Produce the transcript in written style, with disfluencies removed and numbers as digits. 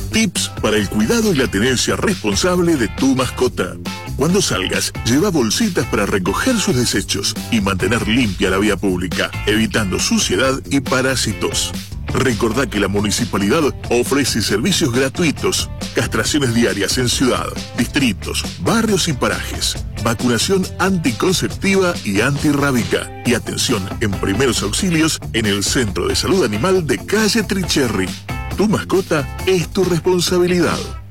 Tips para el cuidado y la tenencia responsable de tu mascota. Cuando salgas, lleva bolsitas para recoger sus desechos y mantener limpia la vía pública, evitando suciedad y parásitos. Recordá que la municipalidad ofrece servicios gratuitos, castraciones diarias en ciudad, distritos, barrios y parajes, vacunación anticonceptiva y antirrábica y atención en primeros auxilios en el Centro de Salud Animal de Calle Tricherry. Tu mascota es tu responsabilidad.